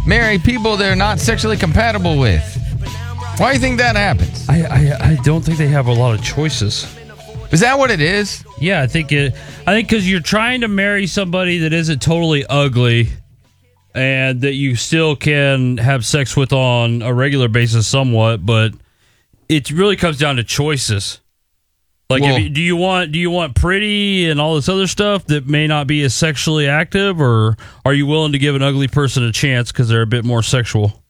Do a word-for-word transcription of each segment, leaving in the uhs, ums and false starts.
marry people they're not sexually compatible with. Why do you think that happens? I, I I don't think they have a lot of choices. Is that what it is? Yeah, I think it. I think because you're trying to marry somebody that isn't totally ugly, and that you still can have sex with on a regular basis, somewhat, but it really comes down to choices. Like, Well, if you, do you want do you want pretty and all this other stuff that may not be as sexually active, or are you willing to give an ugly person a chance because they're a bit more sexual?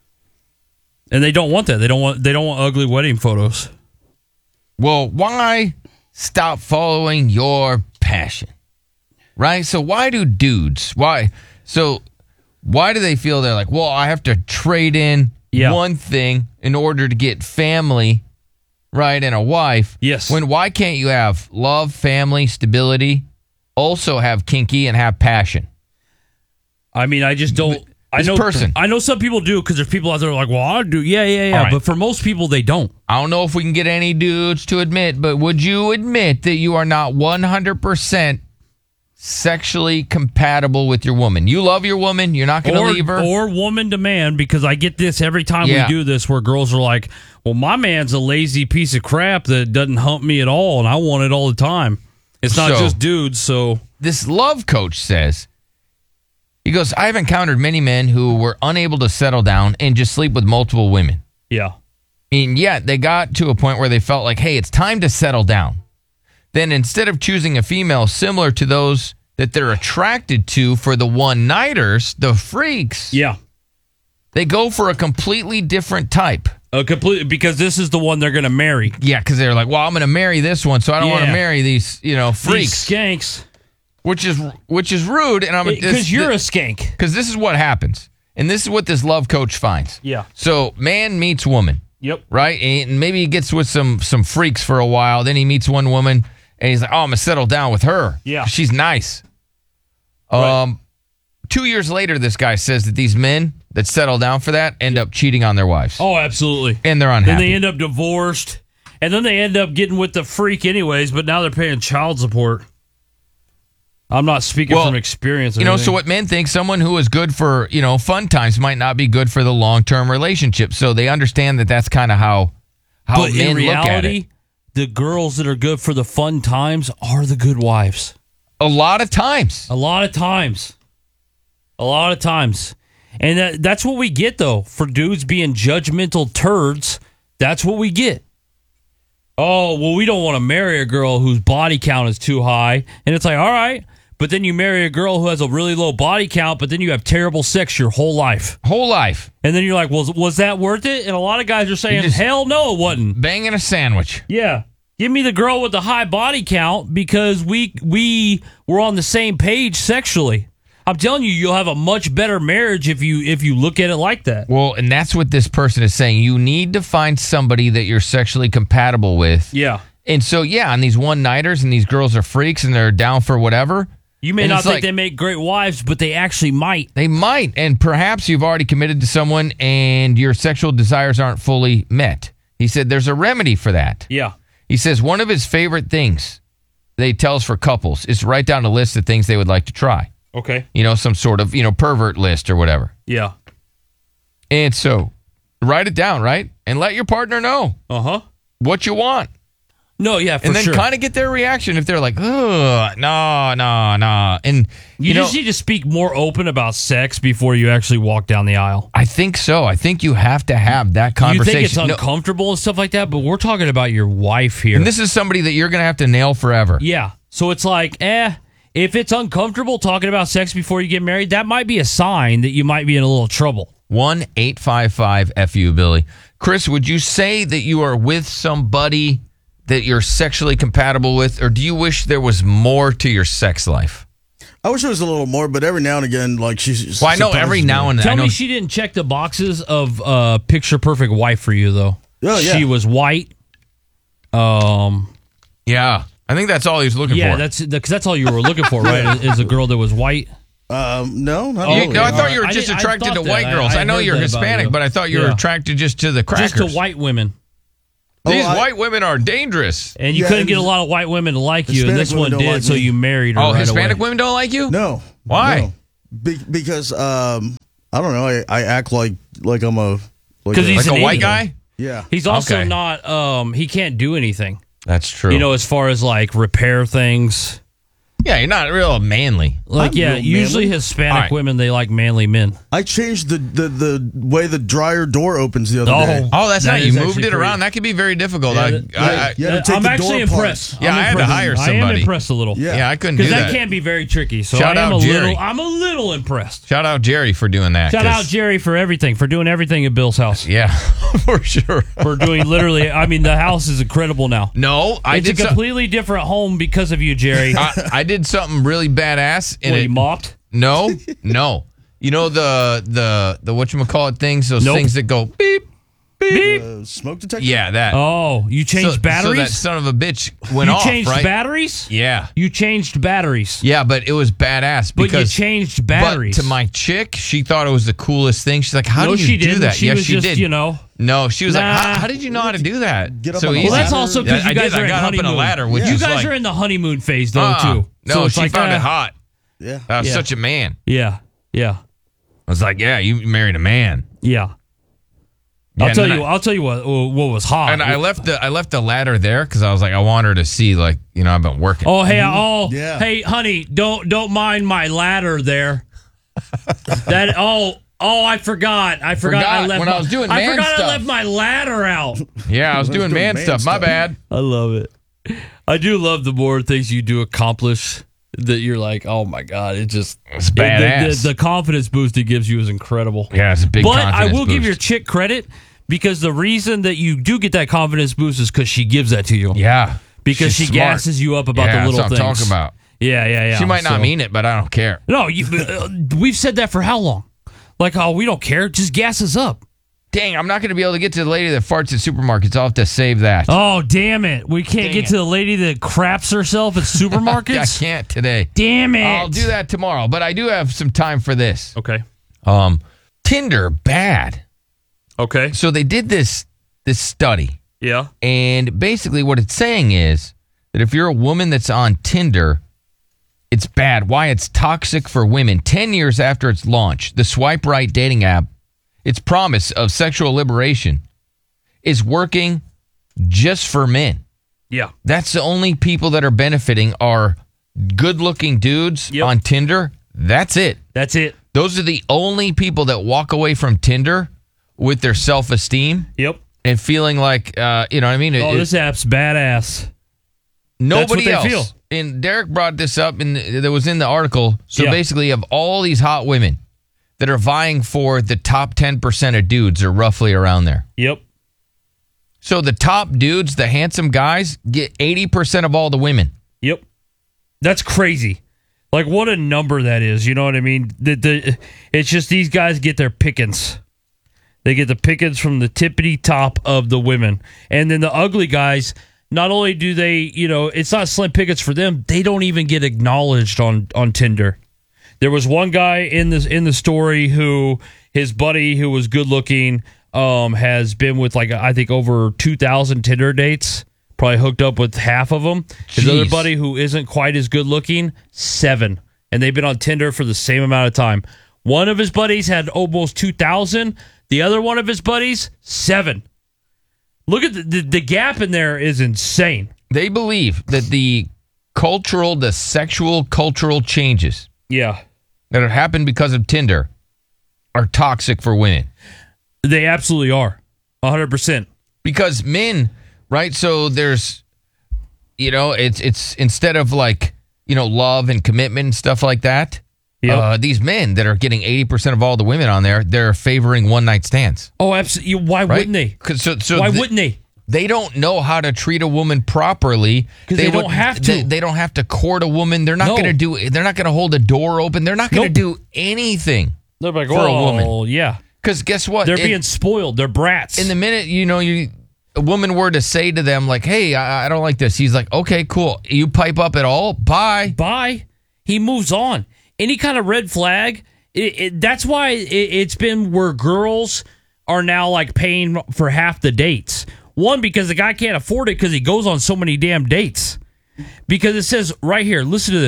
And they don't want that. They don't want they don't want ugly wedding photos. Well, why stop following your passion? Right? So why do dudes, why, so why do they feel they're like, well, I have to trade in Yeah. one thing in order to get family, right, and a wife? Yes. When why can't you have love, family, stability, also have kinky and have passion? I mean, I just don't. I This know person. I know some people do because there's people out there like, well, I do. Yeah, yeah, yeah. All right. But for most people, they don't. I don't know if we can get any dudes to admit, but would you admit that you are not one hundred percent sexually compatible with your woman? You love your woman. You're not going to Or, leave her. or woman to man, because I get this every time Yeah. we do this where girls are like, well, my man's a lazy piece of crap that doesn't hump me at all, and I want it all the time. It's not So- just dudes, so. This love coach says, he goes, I've encountered many men who were unable to settle down and just sleep with multiple women. Yeah. And yet they got to a point where they felt like, hey, it's time to settle down. Then instead of choosing a female similar to those that they're attracted to for the one-nighters, the freaks, Yeah. they go for a completely different type. A complete, because this is the one they're going to marry. Yeah, because they're like, well, I'm going to marry this one, so I don't want to Yeah. marry these, you know, These freaks, skanks. which is which is rude. And I'm Because you're a skank. because this is what happens, and this is what this love coach finds. Yeah. So man meets woman, Yep. right? And maybe he gets with some some freaks for a while. Then he meets one woman, and he's like, oh, I'm gonna settle down with her. Yeah. she's nice. Right. Um, two years later, this guy says that these men that settle down for that end up cheating on their wives, Oh, absolutely. and they're Then unhappy. they end up divorced, and then they end up getting with the freak anyways, but now they're paying child support. I'm not speaking Well, from experience. or You know, anything. so what men think, someone who is good for, you know, fun times might not be good for the long-term relationship. So they understand that that's kind of how, how But men in look at it. reality, the girls that are good for the fun times are the good wives. A lot of times. A lot of times. A lot of times. And that, that's what we get, though, for dudes being judgmental turds. That's what we get. Oh, well, we don't want to marry a girl whose body count is too high. And it's like, all right. But then you marry a girl who has a really low body count, but then you have terrible sex your whole life. Whole life. And then you're like, well, was that worth it? And a lot of guys are saying, just- hell no, it wasn't. Banging a sandwich. Yeah. Give me the girl with the high body count because we we were on the same page sexually. I'm telling you, you'll have a much better marriage if you if you look at it like that. Well, and that's what this person is saying. You need to find somebody that you're sexually compatible with. Yeah. And so, yeah, on these one-nighters and these girls are freaks and they're down for whatever. You may And not it's think like- they make great wives, but they actually might. They might. And perhaps you've already committed to someone and your sexual desires aren't fully met. He said there's a remedy for that. Yeah. He says one of his favorite things that he tells for couples is to write down a list of things they would like to try. Okay. You know, some sort of, you know, pervert list or whatever. Yeah. And so write it down, right? And let your partner know Uh-huh. what you want. No, yeah, for And then sure. kind of get their reaction if they're like, ugh, no, no, no. And, you you, know, just need to speak more open about sex before you actually walk down the aisle. I think so. I think you have to have that You conversation. think it's No, uncomfortable and stuff like that, but we're talking about your wife here. and this is somebody that you're going to have to nail forever. Yeah. So it's like, eh, if it's uncomfortable talking about sex before you get married, that might be a sign that you might be in a little trouble. one eight five five F U, Billy. Chris, would you say that you are with somebody that you're sexually compatible with, or do you wish there was more to your sex life? I wish there was a little more, but every now and again, like she's. Well, I know every now and then. Tell I know, me she didn't check the boxes of uh, picture perfect wife for you, though. Oh, yeah. She was white. Um, yeah, I think that's all he was looking yeah, for. that's because that's all you were looking for, right? Is a girl that was white. Um, no, not Oh, You- really. no, I thought Uh, you were I just didn't- I attracted to thought that. white I- girls. I, I know heard you're that about Hispanic, you. but I thought you were Yeah. attracted just to the crackers. Just to white women. These Oh, I- white women are dangerous. And you Yeah, couldn't and get a lot of white women to like you, and Hispanic this one women don't did, like so me. you married her Oh, right Hispanic away. women don't like you? No. Why? No. Be- because um, uh, I don't know. I, I act like like I'm a like 'Cause a, he's Like an a white idiot. guy? yeah. He's also Okay. not. Um, he can't do anything. That's true. You know, as far as like repair things. yeah, you're not real manly. Like, I'm yeah, real usually manly. Hispanic All right. women, they like manly men. I changed the, the the way the dryer door opens the other Oh. day. Oh, that's That not. is You moved actually it crazy. around. That could be very difficult. Yeah, I, that- I, I, You had to take I'm the actually door impressed. apart. Yeah, I'm I had to impressed. hire I am somebody. impressed a little. Yeah. yeah, I couldn't do Because that. that can be very tricky. So Shout I am out a Jerry. little. I'm a little impressed. Shout out Jerry for doing that. Shout 'cause- out Jerry for everything, for doing everything at Bill's house. Yeah, for sure. For doing literally, I mean, the house is incredible now. No, I It's a did. some- completely different home because of you, Jerry. I, I did something really badass. And What, it, you mopped? no, no. You know the the the whatchamacallit things, those Nope. things that go beep beep. Uh, smoke detector. Yeah, that. Oh, you changed so, So that batteries? son of a bitch went you off. changed right? batteries? Yeah, You changed batteries. yeah, but it was badass But you because. changed batteries. But to my chick, she thought it was the coolest thing. She's like, "How no, do you she do didn't. that?" She yes, was she just, did. you know. No, she was like, Nah. how, how did you know how to do that? Get up so on a easy. Well, that's also because I you guys did. are I in got up honeymoon. in a ladder, which you is guys like, are in the honeymoon phase, though, uh-uh. too. No, So it's she like, found uh, it hot. Yeah. I was Yeah. such a man. Yeah, yeah, I was like, yeah, you married a man. yeah. Yeah, I'll and tell then you. I- I'll tell you what. What was hot. And I left the I left the ladder there because I was like, I want her to see, like, you know, I've been working. Oh, hey, oh, Yeah. hey, honey, don't don't mind my ladder there. that oh. Oh, I forgot. I forgot. I Forgot left when my, I was doing I man forgot stuff. I left my ladder out. Yeah, I was doing doing man, man stuff. My stuff. bad. I love it. I do love the more things you do accomplish that you're like, oh my god, it just It's it- the- badass. The, the confidence boost it gives you is incredible. Yeah, it's a big. But I confidence will give boost. your chick credit because the reason that you do get that confidence boost is because she gives that to you. Yeah, because she's she smart. gasses you up about Yeah, the little that's what I'm things. talking about. Yeah, yeah, yeah. She might not So- mean it, but I don't care. No, you, uh, we've said that for how long? Like, oh, we don't care. Just gas us up. Dang, I'm not going to be able to get to the lady that farts at supermarkets. I'll have to save that. Oh, damn it. We can't Dang get it. to the lady that craps herself at I supermarkets? can't today. Damn it. I'll do that tomorrow, but I do have some time for this. Okay. Um, Tinder bad. Okay. So they did this this study, Yeah. and basically what it's saying is that if you're a woman that's on Tinder, it's bad. Why it's toxic for women. Ten years after its launch, the swipe right dating app, its promise of sexual liberation, is working just for men. Yeah. That's the only people that are benefiting are good-looking dudes Yep. on Tinder. That's it. That's it. Those are the only people that walk away from Tinder with their self-esteem Yep. and feeling like, uh, you know what I mean? It- Oh, it- this app's badass. nobody they else. feel. And Derek brought this up, and that was in the article. So Yeah. basically, of all these hot women that are vying for the top ten percent of dudes are roughly around there. Yep. So the top dudes, the handsome guys, get eighty percent of all the women. Yep. That's crazy. Like, what a number that is. You know what I mean? The, the, it's just these guys get their pickings. They get the pickings from the tippity top of the women. And then the ugly guys, not only do they, you know, it's not slim pickings for them, they don't even get acknowledged on, on Tinder. There was one guy in this in the story who his buddy who was good looking um, has been with like I think over two thousand Tinder dates. Probably hooked up with half of them. His Jeez. other buddy who isn't quite as good looking, seven, and they've been on Tinder for the same amount of time. One of his buddies had almost two thousand. The other one of his buddies, seven. Look at the, the the gap in there is insane. They believe that the cultural, the sexual cultural changes Yeah, that have happened because of Tinder are toxic for women. they absolutely are, a hundred percent. Because men, right? So there's, you know, it's it's instead of like, you know, love and commitment and stuff like that. Yep. Uh, these men that are getting eighty percent of all the women on there, they're favoring one night stands. Oh, absolutely. Why Right? wouldn't they? 'Cause So, so Why th- wouldn't they? They don't know how to treat a woman properly 'Cause they don't have to. They, they don't have to court a woman. They're not No. going to do. They're not going to hold a door open. They're not going to Nope. do anything They're like, for a oh, woman. yeah. Because guess what? They're In- being spoiled. They're brats. in the minute you know you a woman were to say to them like, "Hey, I, I don't like this," he's like, "Okay, cool. You pipe up at all? Bye." Bye. He moves on. Any kind of red flag. It, it, that's why it, it's been where girls are now like paying for half the dates. One, because the guy can't afford it because he goes on so many damn dates. Because it says right here, listen to this.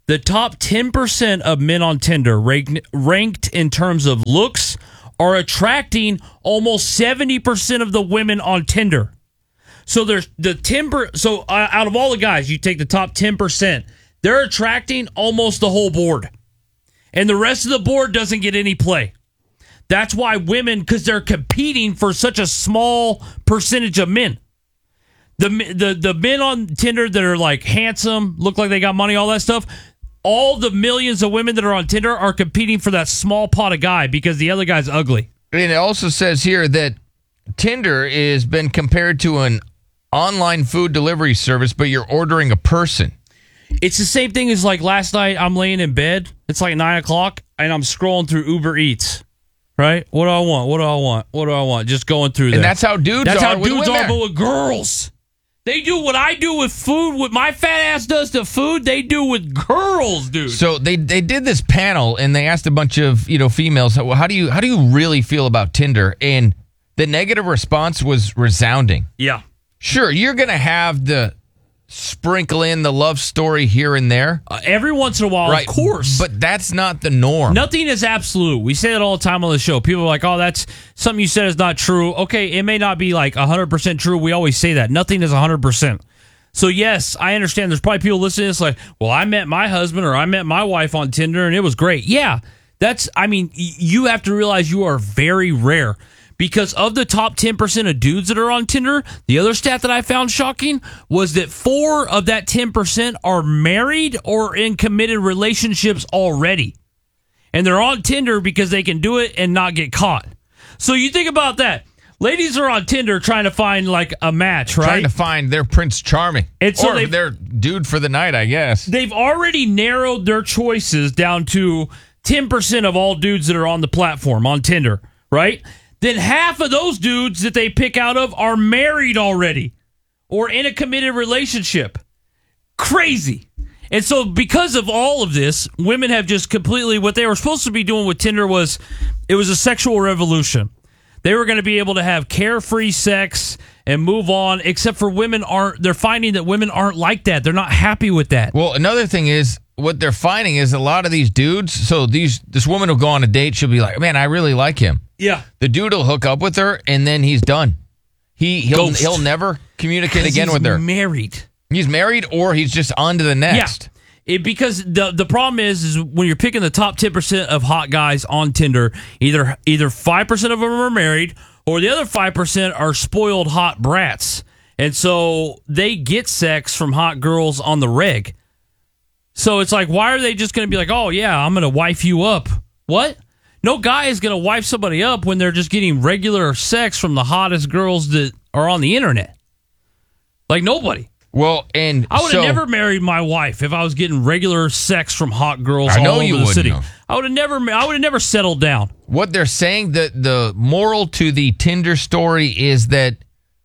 the top ten percent of men on Tinder ranked, ranked in terms of looks are attracting almost seventy percent of the women on Tinder. So there's the ten per, so uh, out of all the guys, you take the top ten percent, they're attracting almost the whole board. And the rest of the board doesn't get any play. That's why women, because they're competing for such a small percentage of men. The, the the men on Tinder that are like handsome, look like they got money, all that stuff, all the millions of women that are on Tinder are competing for that small pot of guy because the other guy's ugly. And it also says here that Tinder has been compared to an online food delivery service, but you're ordering a person. It's the same thing as like last night I'm laying in bed. It's like nine o'clock and I'm scrolling through Uber Eats. Right? What do I want? What do I want? What do I want? Just going through there. And that's how dudes that's are how with dudes women. are, but with girls. They do what I do with food, what my fat ass does to food, they do with girls, dude. So they they did this panel and they asked a bunch of, you know, females, well, how do you how do you really feel about Tinder? And the negative response was resounding. Yeah. Sure, you're going to have the sprinkle in the love story here and there. Uh, every once in a while, right, of course. But that's not the norm. Nothing is absolute. We say it all the time on the show. People are like, oh, that's something you said is not true. Okay, it may not be like one hundred percent true. We always say that. Nothing is one hundred percent. So, yes, I understand there's probably people listening to this like, well, I met my husband or I met my wife on Tinder and it was great. Yeah, that's, I mean, y- you have to realize you are very rare. Because of the top ten percent of dudes that are on Tinder, the other stat that I found shocking was that four of that ten percent are married or in committed relationships already. And they're on Tinder because they can do it and not get caught. So you think about that. Ladies are on Tinder trying to find like a match, right? Trying to find their Prince Charming. And so or they- their dude for the night, I guess. They've already narrowed their choices down to ten percent of all dudes that are on the platform on Tinder, right? Then half of those dudes that they pick out of are married already or in a committed relationship. Crazy. And so because of all of this, women have just completely, what they were supposed to be doing with Tinder was, it was a sexual revolution. They were going to be able to have carefree sex and move on, except for women aren't, they're finding that women aren't like that. They're not happy with that. Well, another thing is, what they're finding is a lot of these dudes, so these this woman will go on a date, she'll be like, man, I really like him. Yeah. The dude will hook up with her, and then he's done. He, he'll, Ghost. he'll never communicate again he's with her. married. He's married, or he's just on to the next. Yeah. It, because the the problem is, is when you're picking the top ten percent of hot guys on Tinder, either either five percent of them are married, or the other five percent are spoiled hot brats. And so they get sex from hot girls on the reg. So it's like, why are they just going to be like, oh, yeah, I'm going to wife you up? What? No guy is going to wife somebody up when they're just getting regular sex from the hottest girls that are on the internet. Like, nobody. Well, and I would so, have never married my wife if I was getting regular sex from hot girls I all know over you the wouldn't city. have. I would have never. I would have never settled down. what they're saying, that the moral to the Tinder story is that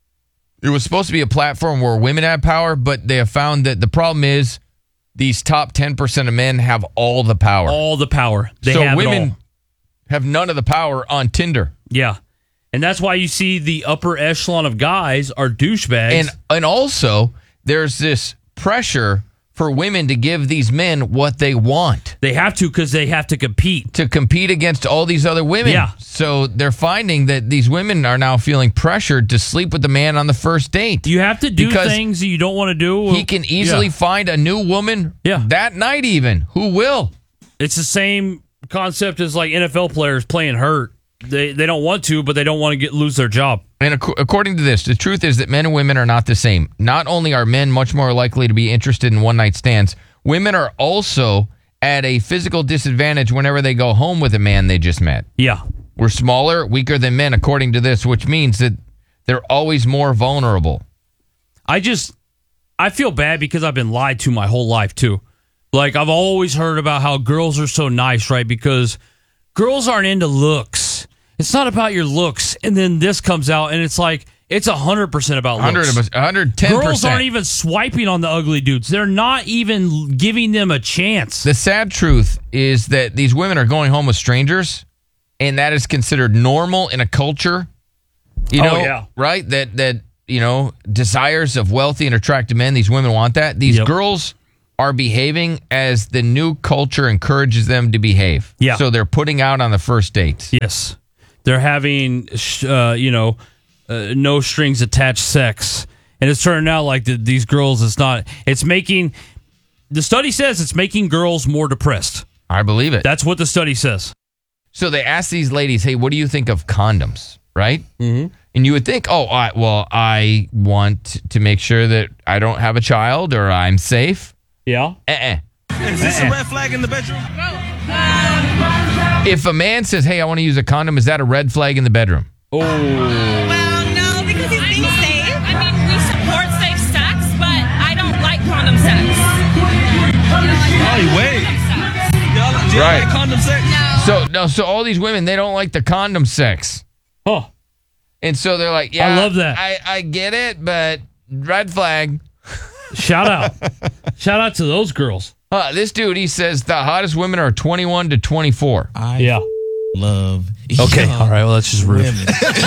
it was supposed to be a platform where women had power, but they have found that the problem is these top ten percent of men have all the power. All the power. They so have women it all. have none of the power on Tinder. Yeah, and that's why you see the upper echelon of guys are douchebags. And and also there's this pressure for women to give these men what they want, they have to because they have to compete. to compete against all these other women. Yeah. So they're finding that these women are now feeling pressured to sleep with the man on the first date. You have to do Because things that you don't want to do. He can easily Yeah. find a new woman Yeah. that night even who will. It's the same concept as like N F L players playing hurt. They they don't want to, but they don't want to get lose their job. And ac- according to this, the truth is that men and women are not the same. Not only are men much more likely to be interested in one-night stands, women are also at a physical disadvantage whenever they go home with a man they just met. Yeah. We're smaller, weaker than men, according to this, which means that they're always more vulnerable. I just, I feel bad because I've been lied to my whole life, too. Like, I've always heard about how girls are so nice, right? Because girls aren't into looks. It's not about your looks. And then this comes out, and it's like, it's one hundred percent about one hundred, looks. one hundred ten percent. Girls aren't even swiping on the ugly dudes. They're not even giving them a chance. The sad truth is that these women are going home with strangers, and that is considered normal in a culture, you Oh, know, yeah. right? That, that you know, desires of wealthy and attractive men, these women want that. These Yep. girls are behaving as the new culture encourages them to behave. Yeah. So they're putting out on the first dates. Yes. They're having, uh, you know, uh, no strings attached sex. And it's turning out like the, these girls, it's not, it's making, the study says it's making girls more depressed. I believe it. That's what the study says. So they ask these ladies, hey, what do you think of condoms, right? Mm-hmm. And you would think, oh, I, well, I want to make sure that I don't have a child or I'm safe. Yeah. Uh-uh. Is this Uh-uh. a red flag in the bedroom? If a man says, hey, I want to use a condom, is that a red flag in the bedroom? Oh. Well, no, because he's being safe. I mean, we support safe sex, but I don't like condom sex. Hey, wait. Y'all, do y'all Right. like condom sex? No. So, no, so all these women, they don't like the condom sex. Oh. And so they're like, yeah, I love that. I, I get it, but red flag. Shout out. Shout out to those girls. Uh, this dude, he says the hottest women are twenty-one to twenty-four. I Yeah. love. Okay. young All right. Well, that's just rude. women.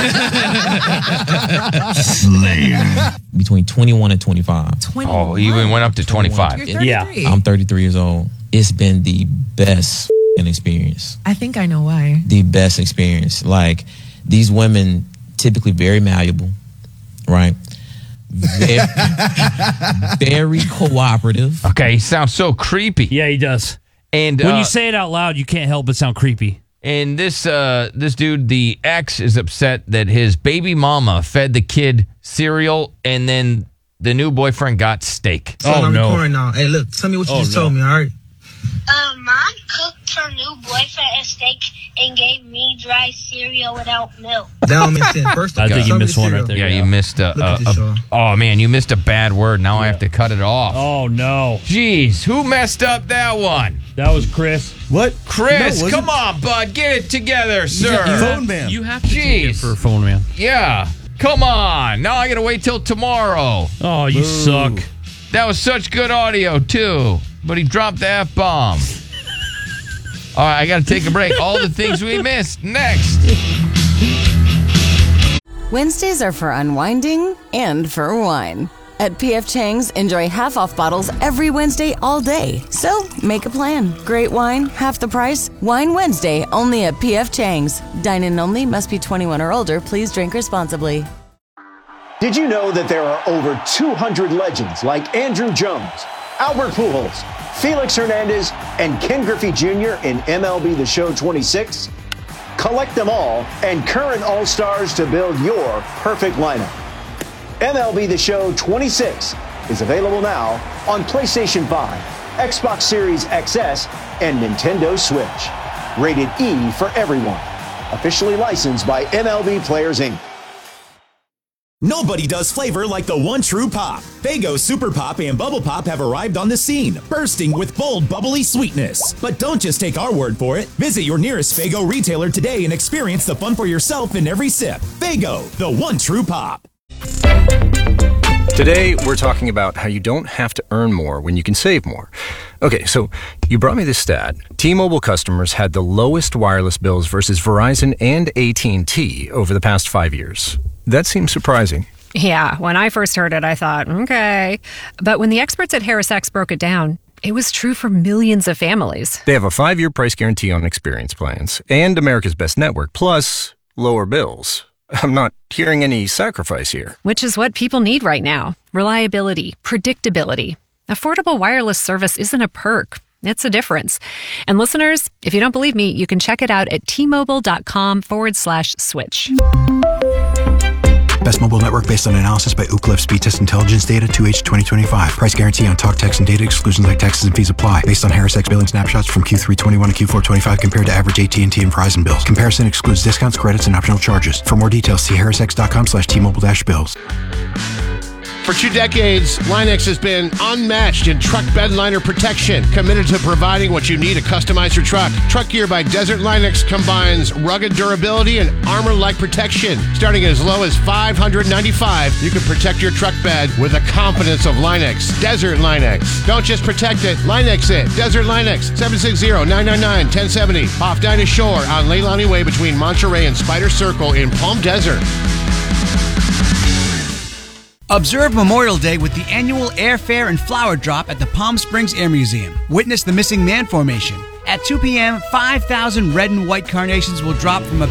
Between twenty-one and twenty-five. Oh, he even went up to twenty-five. You're Yeah. thirty-three. I'm thirty-three years old. It's been the best f***ing experience. I think I know why. The best experience. Like, these women, typically very malleable, right? Very, very cooperative. Okay, he sounds so creepy. Yeah, he does. And When uh, you say it out loud, you can't help but sound creepy. and this uh, this dude, the ex, is upset that his baby mama fed the kid cereal, and then the new boyfriend got steak. So Oh, I'm no. recording now. Hey, look, tell me what you Oh, just no. told me, all right? Uh, Mom cooked her new boyfriend a steak and gave me dry cereal without milk. That don't make sense. First I of all, think you tell me missed the one cereal. right there. Yeah, Yeah. you missed a, Look at a, this, a y'all. oh man, you missed a bad word. Now I have to cut it off. Oh, no. Jeez, who messed up that one? That was Chris. What? Chris, No, was come it? on, bud, get it together, sir. Phone man. You have to take it Jeez. for a phone man. Yeah, come on. Now I gotta wait till tomorrow. Oh, you suck. That was such good audio too, but he dropped the F bomb. All right, I gotta take a break. All the things we missed next. Wednesdays are for unwinding and for wine. At P F Chang's, enjoy half-off bottles every Wednesday all day. So, make a plan. Great wine, half the price. Wine Wednesday, only at P F Chang's. Dine-in only, must be twenty-one or older. Please drink responsibly. Did you know that there are over two hundred legends like Andrew Jones, Albert Pujols, Felix Hernandez, and Ken Griffey Junior in M L B The Show twenty-six? Collect them all and current All-Stars to build your perfect lineup. M L B The Show twenty-six is available now on PlayStation five, Xbox Series X S, and Nintendo Switch. Rated E for everyone. Officially licensed by M L B Players, Incorporated. Nobody does flavor like the one true pop. Faygo Super Pop and Bubble Pop have arrived on the scene, bursting with bold, bubbly sweetness. But don't just take our word for it. Visit your nearest Faygo retailer today and experience the fun for yourself in every sip. Faygo, the one true pop. Today, we're talking about how you don't have to earn more when you can save more. Okay, so you brought me this stat. T-Mobile customers had the lowest wireless bills versus Verizon and A T and T over the past five years. That seems surprising. Yeah, when I first heard it, I thought, okay. But when the experts at HarrisX broke it down, it was true for millions of families. They have a five-year price guarantee on experience plans and America's Best Network, plus lower bills. I'm not hearing any sacrifice here. Which is what people need right now. Reliability, predictability. Affordable wireless service isn't a perk. It's a difference. And listeners, if you don't believe me, you can check it out at T-Mobile.com forward slash switch. Best mobile network based on analysis by Ookla Speed Test Intelligence Data two H twenty twenty-five. Price guarantee on talk, text, and data. Exclusions like taxes and fees apply. Based on HarrisX billing snapshots from Q three twenty-one to Q four twenty-five compared to average A T and T and Verizon bills. Comparison excludes discounts, credits, and optional charges. For more details, see harrisx.com slash T-Mobile-bills. For two decades, Line-X has been unmatched in truck bed liner protection, committed to providing what you need to customize your truck. Truck gear by Desert Line-X combines rugged durability and armor-like protection. Starting as low as five hundred ninety-five dollars, you can protect your truck bed with the confidence of Line-X. Desert Line-X. Don't just protect it, Line-X it. Desert Line-X, seven six zero, nine nine nine, one zero seven zero. Off Dinah Shore on Leilani Way between Monterey and Spider Circle in Palm Desert. Observe Memorial Day with the annual Airfare and Flower Drop at the Palm Springs Air Museum. Witness the Missing Man Formation. At two p.m., five thousand red and white carnations will drop from a